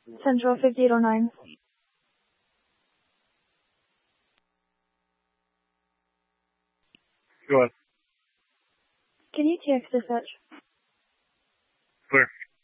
Central 5809. Go ahead. Can you TX dispatch? Clear.